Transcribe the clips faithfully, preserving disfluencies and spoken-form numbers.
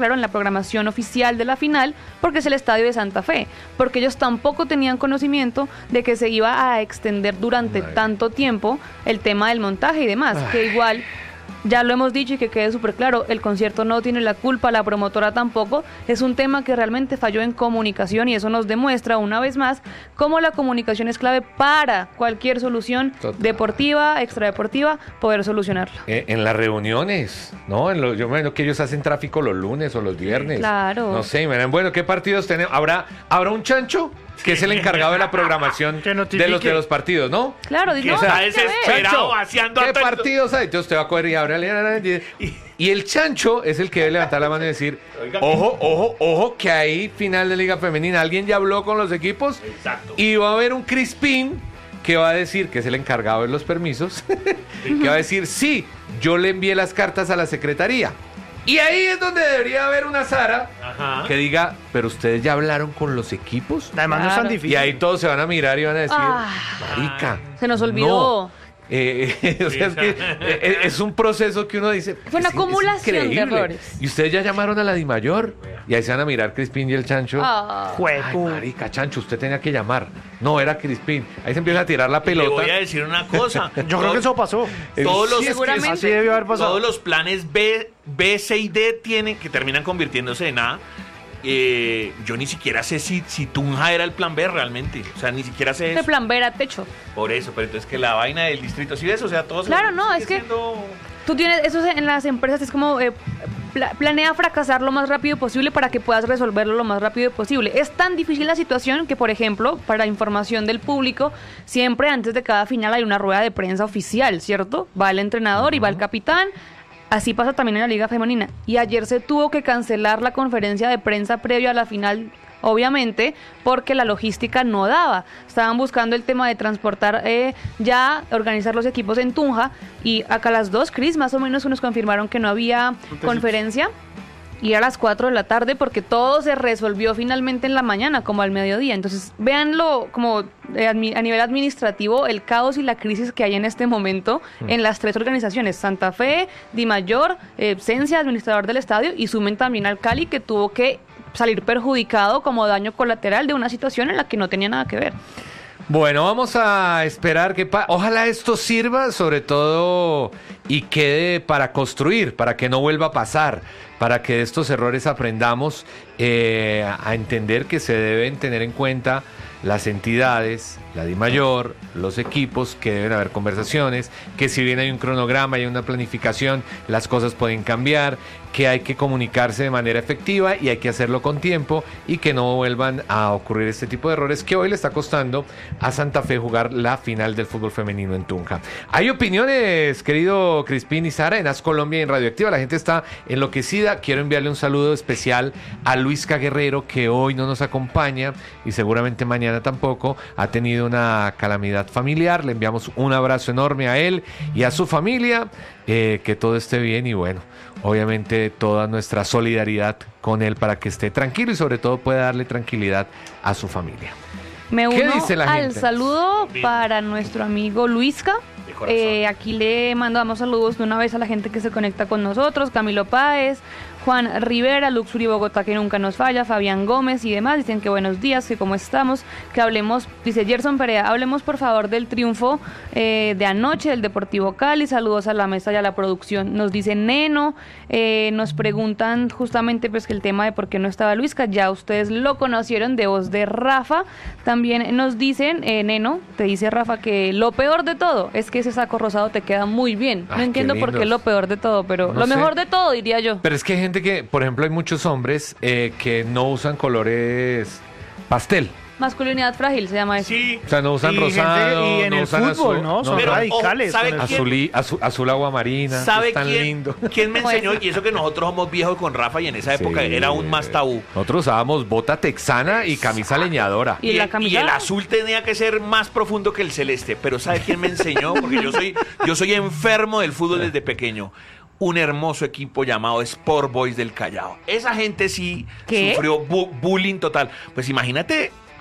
claro, en la programación oficial de la final, porque es el estadio de Santa Fe, porque ellos tampoco tenían conocimiento de que se iba a extender durante Ay. tanto tiempo el tema del montaje y demás, Ay. que igual... Ya lo hemos dicho y que quede súper claro, el concierto no tiene la culpa, la promotora tampoco, es un tema que realmente falló en comunicación y eso nos demuestra una vez más cómo la comunicación es clave para cualquier solución Total. deportiva, extradeportiva, poder solucionarla. Eh, en las reuniones, ¿no? En lo, yo me imagino que ellos hacen tráfico los lunes o los viernes. Claro. No sé, miren, bueno, ¿qué partidos tenemos? ¿Habrá, ¿habrá un chancho? Que es el encargado de la programación Que de notifique. los, de los partidos, ¿no? Claro, Que no, está hay que ver. desesperado, vaciando ¿qué a todo el- partidos hay? Entonces usted va a coger y abre y, y el chancho es el que debe levantar la mano y decir, Oiga. ojo, ojo, ojo, que hay final de Liga Femenina. Alguien ya habló con los equipos Exacto. y va a haber un Crispín que va a decir, que es el encargado de los permisos, que va a decir, sí, yo le envié las cartas a la secretaría. Y ahí es donde debería haber una Sara Ajá. que diga, pero ustedes ya hablaron con los equipos. Además no es tan Claro. difícil. Y ahí todos se van a mirar y van a decir, Ah. marica. Se nos olvidó. no". Eh, o sea, es que eh, es un proceso que uno dice. Fue una es- es acumulación de increíble. errores. Y ustedes ya llamaron a la Dimayor. Y ahí se van a mirar Crispín y el Chancho. Ah. Jue- Ay, marica, Chancho, usted tenía que llamar. No, era Crispín. Ahí se empieza a tirar la Le pelota. voy a decir una cosa. Yo creo que eso pasó. Todos los, Sí, es que Seguramente. Así debió haber pasado. todos los planes B, B, C y D tienen que terminan convirtiéndose en A. Eh, yo ni siquiera sé si, si Tunja era el plan B realmente. O sea, ni siquiera sé De eso. plan ver a techo. Por eso, pero entonces que la vaina del distrito, ¿sí ves? O sea, todos. Claro, no, es que- Tú tienes, eso en las empresas es como eh, pla- planea fracasar lo más rápido posible para que puedas resolverlo lo más rápido posible. Es tan difícil la situación que, por ejemplo, para información del público, siempre antes de cada final hay una rueda de prensa oficial, ¿cierto? Va el entrenador y va el capitán. Así pasa también en la Liga Femenina. Y ayer se tuvo que cancelar la conferencia de prensa previa a la final, obviamente, porque la logística no daba. Estaban buscando el tema de transportar, eh, ya organizar los equipos en Tunja. Y acá a las dos, Cris, más o menos nos confirmaron que no había conferencia. Y a las cuatro de la tarde porque todo se resolvió finalmente en la mañana, como al mediodía. Entonces, véanlo como eh, admi- a nivel administrativo, el caos y la crisis que hay en este momento en las tres organizaciones, Santa Fe, Dimayor, eh, Cencia, administrador del estadio, y sumen también al Cali, que tuvo que salir perjudicado como daño colateral de una situación en la que no tenía nada que ver. Bueno, vamos a esperar que pa- ojalá esto sirva sobre todo y quede para construir, para que no vuelva a pasar, para que de estos errores aprendamos eh, a entender que se deben tener en cuenta las entidades, la Dimayor, los equipos, que deben haber conversaciones, que si bien hay un cronograma y una planificación, las cosas pueden cambiar, que hay que comunicarse de manera efectiva y hay que hacerlo con tiempo y que no vuelvan a ocurrir este tipo de errores que hoy le está costando a Santa Fe jugar la final del fútbol femenino en Tunja. Hay opiniones, querido Crispín y Sara, en As Colombia y en Radioactiva. La gente está enloquecida. Quiero enviarle un saludo especial a Luisca Guerrero, que hoy no nos acompaña y seguramente mañana tampoco. Ha tenido una calamidad familiar. Le enviamos un abrazo enorme a él y a su familia. Eh, que todo esté bien y bueno, obviamente toda nuestra solidaridad con él para que esté tranquilo y sobre todo pueda darle tranquilidad a su familia. Me ¿Qué uno dice la al gente? saludo para nuestro amigo Luisca. De corazón. Eh, aquí le mandamos saludos de una vez a la gente que se conecta con nosotros, Camilo Páez, Juan Rivera, Luxury Bogotá, que nunca nos falla, Fabián Gómez y demás. Dicen que buenos días, que cómo estamos, que hablemos, dice Gerson Perea, hablemos por favor del triunfo eh, de anoche del Deportivo Cali. Saludos a la mesa y a la producción. Nos dice Neno, eh, nos preguntan justamente pues que el tema de por qué no estaba Luisca, ya ustedes lo conocieron de voz de Rafa. También nos dicen, eh, Neno, te dice Rafa que lo peor de todo es que ese saco rosado te queda muy bien. No Ay, entiendo qué por qué es lindos. lo peor de todo, pero No lo sé. mejor de todo diría yo. Pero es que hay gente que, por ejemplo, hay muchos hombres eh, que no usan colores pastel. Masculinidad frágil se llama eso. Sí. O sea, no usan Y gente- rosado, y en no el usan fútbol, azul, ¿no? Son Pero, radicales. ojo, ¿sabe con el- quién? azul, y- azul, azul agua marina. ¿Sabe es tan quién, lindo. quién me Pues- enseñó? Y eso que nosotros somos viejos con Rafa y en esa época Sí. era aún más tabú. Nosotros usábamos bota texana y camisa leñadora. ¿Y la el- camisa? el azul tenía que ser más profundo que el celeste. Pero ¿sabe quién me enseñó? Porque yo soy, yo soy enfermo del fútbol desde pequeño. Un hermoso equipo llamado Sport Boys del Callao. Esa gente sí ¿Qué? sufrió bu- bullying total. Pues imagínate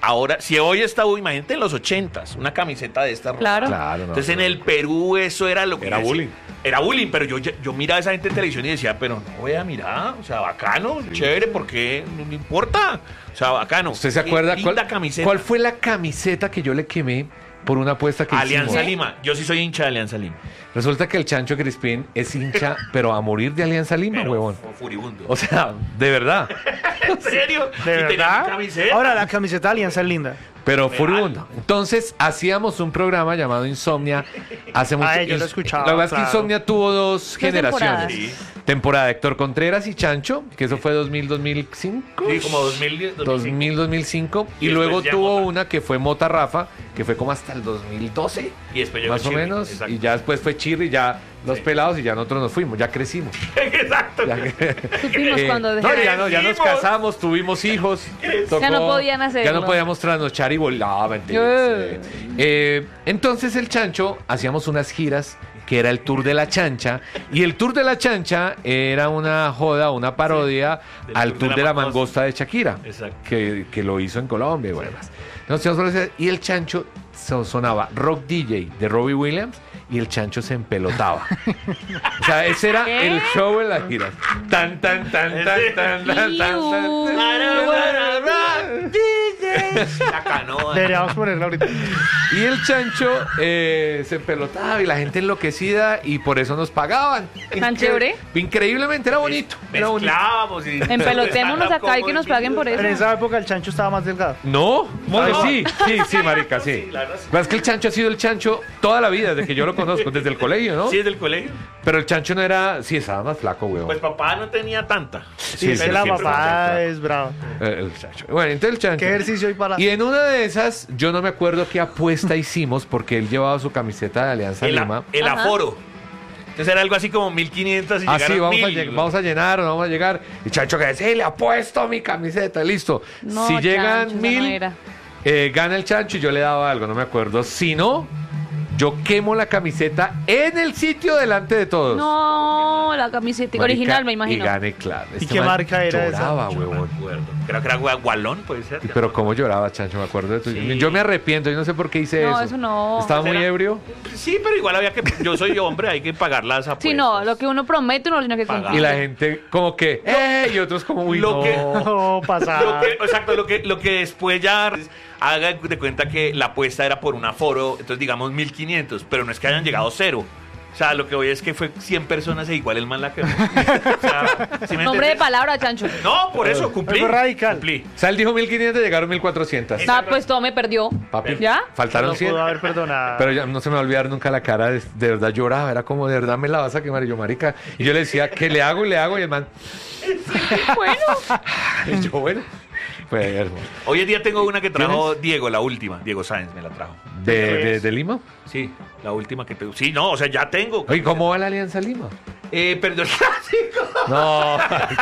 ahora, si hoy está, imagínate en los ochentas, una camiseta de esta roja. Claro. Claro, no, Entonces no. en el Perú eso era lo que... Era yo decía. bullying. Era bullying, pero yo, yo miraba a esa gente en televisión y decía, pero no voy a mirar, o sea, bacano, chévere, porque no me importa. O sea, bacano. ¿Usted se acuerda Qué cuál, linda camiseta. cuál fue la camiseta que yo le quemé por una apuesta que Alianza hicimos? Lima. Yo sí soy hincha de Alianza Lima. Resulta que el Chancho Crispín es hincha, pero a morir de Alianza Lima, Pero huevón. fu- furibundo. O sea, de verdad. ¿En serio? ¿De ¿Y tenía mi verdad? camiseta? Ahora, la camiseta de Alianza es linda. Pero Real. furibundo. Entonces, hacíamos un programa llamado Insomnia. Hace mucho Ay, yo lo Ins- escuchaba, La verdad es que claro. Insomnia tuvo dos generaciones. temporadas. Sí. Temporada de Héctor Contreras y Chancho, que eso fue dos mil, dos mil cinco. Sí, como dos mil diez, dos mil, dos mil cinco. Y, Y después luego ya tuvo Mota. una que fue Mota Rafa, que fue como hasta el dos mil doce. Y después llegó Más o Chirri, menos. exacto. Y ya después fue Chirri, ya los Sí. pelados y ya nosotros nos fuimos, ya crecimos. Exacto. Ya, que- Supimos Eh, cuando no, dejé. ya, no, ya nos Crecimos. casamos, tuvimos hijos. Ya no podían hacerlo. Ya no podíamos trasnochar y volar. Eh. Eh, entonces el Chancho, hacíamos unas giras que era el Tour de la Chancha, y el Tour de la Chancha era una joda, una parodia Del al Tour de la Mangosta de Shakira, Exacto. que, que lo hizo en Colombia y bueno, más. Entonces, y el Chancho so- sonaba Rock D J de Robbie Williams y el Chancho se empelotaba. O sea, ese era ¿Qué? el show en las giras. Tan, tan, tan, tan, tan, tan, tan, tan. La canoa. Deberíamos ponerla ahorita. Y el Chancho eh, se empelotaba y la gente enloquecida y por eso nos pagaban. ¿Tan chévere? Increíblemente, era bonito. Era bonito. Mezclábamos y... Empelotémonos acá y que nos paguen por En eso. esa época el chancho estaba más delgado. No, No. pues sí, sí, sí, marica, sí. Sí, la verdad sí. Pero es que el Chancho ha sido el Chancho toda la vida, desde que yo lo conozco, desde el colegio, ¿no? Sí, es del colegio. Pero el Chancho no era, sí, estaba más flaco, weón. Pues papá no tenía tanta. Sí, es que pero la siempre papá es brava. Eh, el Chancho. Bueno, entonces el Chancho. ¿Qué ejercicio hay para...? Y en una de esas, yo no me acuerdo qué apuesta hicimos, porque él llevaba su camiseta de Alianza El, Lima. a- el Ajá. aforo. Entonces era algo así como mil quinientos y Ah, sí, llegaron vamos a, mil. lleg- vamos a llenar o no vamos a llegar. Y Chancho que dice, sí, le apuesto mi camiseta, listo. No, si Chancho, llegan esa no mil, era. eh, gana el Chancho y yo le daba algo, no me acuerdo. Si no, yo quemo la camiseta en el sitio delante de todos. No, la camiseta Marica, original, me imagino. Y gané, claro. ¿Y qué marca era esa? Lloraba, No me huevón. acuerdo. Creo que era gua- Gualón, puede ser. Y Pero cómo lloraba, Chancho, me acuerdo de tu... Sí. Yo me arrepiento, yo no sé por qué hice No, eso. eso no. Estaba Pues muy era- ebrio. Sí, pero igual había que... Yo soy hombre, hay que pagar las apuestas. Sí, no, lo que uno promete uno lo tiene que Pagar. cumplir. Y la gente como que, ¡eh! Y otros como, uy, Lo no. que- No, Lo pasaba. que, exacto, lo que, lo que después ya haga de cuenta que la apuesta era por un aforo, entonces digamos mil quinientos, pero no es que hayan llegado cero. O sea, lo que voy es que fue cien personas e igual el man la que... O sea, ¿sí me Nombre de entiendes? palabra, Chancho. No, por eso, cumplí. Fue radical. Cumplí. O sea, él dijo mil quinientos, llegaron mil cuatrocientos. Ah, pues todo me perdió. Papi, ¿Ya? faltaron No cien. pudo haber perdonado. Pero ya no se me va a olvidar nunca la cara, de, de verdad lloraba, era como, de verdad me la vas a quemar, y yo, marica. Y yo le decía, ¿qué le hago? Y le hago, y el man, Bueno. y yo, bueno, fue hermoso. Hoy en día tengo una que trajo Diego, la última. Diego Sáenz me la trajo. ¿De, de, de Lima? Sí, la última que tengo. Sí, no, o sea, ya tengo. Oye, ¿cómo va la Alianza Lima? Eh, perdón, clásico. No,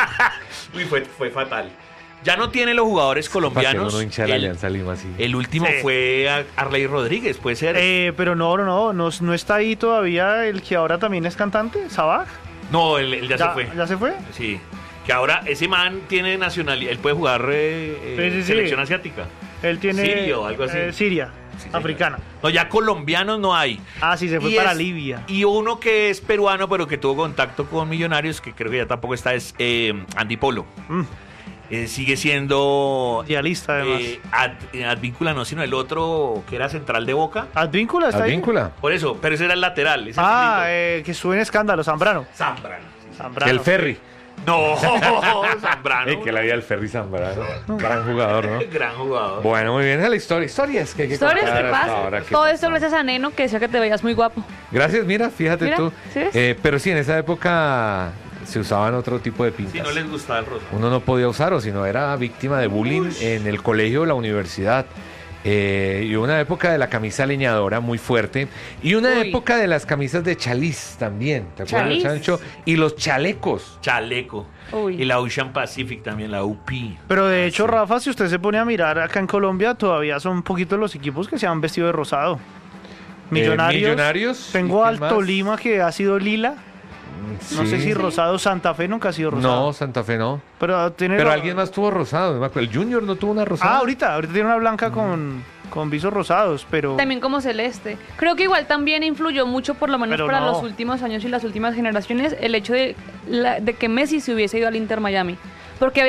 Uy, fue, fue fatal. Ya no tiene los jugadores para que uno colombianos. no hincha de la el, Alianza Lima así. el último Sí. fue a- Arley Rodríguez, puede ser. Eh, pero no, no, no, no, no está ahí todavía el que ahora también es cantante, Sabaj. no, él, él ya, se fue. ¿Ya se fue? Sí. Que ahora ese man tiene nacionalidad. Él puede jugar eh, eh, Sí, sí, sí. selección asiática. Él tiene... Siria o algo así. eh, Siria, Sí, señor. africana. No, ya colombianos no hay. Ah, sí, se fue Y para es- Libia. Y uno que es peruano, pero que tuvo contacto con Millonarios, que creo que ya tampoco está, es eh, Andy Polo. Mm, Eh, sigue siendo. idealista, además. Eh, Ad- eh, Advíncula, no, sino el otro que era central de Boca. ¿Advíncula está ahí? Advíncula. Por eso, pero ese era el lateral. Ese Ah, es eh, que estuvo en escándalo, Zambrano. Zambrano. Zambrano. El Ferry. No, Zambrano. Eh, que la vida del Ferry Zambrano. Gran jugador, ¿no? Gran jugador. Bueno, muy bien, esa es la historia. Historias que hay que Historias contar que hasta pasan. ahora, ¿qué Todo pasó? esto gracias a Neno, que decía que te veías muy guapo. Gracias, mira, fíjate Mira, tú. ¿sí ves? Eh, pero sí, en esa época se usaban otro tipo de pintas. Si no les gustaba el rosa. Uno no podía usar, o si no era víctima de bullying en el colegio o la universidad. Eh, y una época de la camisa leñadora muy fuerte. Y una Uy. época de las camisas de chaliz también. ¿Te acuerdas, Chaliz. Chancho? Y los chalecos. Chaleco. Uy. Y la Ocean Pacific también, la U P. Pero de hecho, sí. Rafa, si usted se pone a mirar acá en Colombia, todavía son un poquito los equipos que se han vestido de rosado. Millonarios. Eh, Millonarios. Tengo ¿y al quién más? Tolima que ha sido lila. No sé Sí. si rosado, Santa Fe nunca ha sido rosado. No, Santa Fe no. Pero tiene Pero ro- alguien más tuvo rosado. no me acuerdo. El Junior no tuvo una rosada. Ah, ahorita, ahorita tiene una blanca con, con visos rosados, pero... También como celeste. Creo que igual también influyó mucho, por lo menos Pero para no. los últimos años y las últimas generaciones, el hecho de, la- de que Messi se hubiese ido al Inter Miami. Porque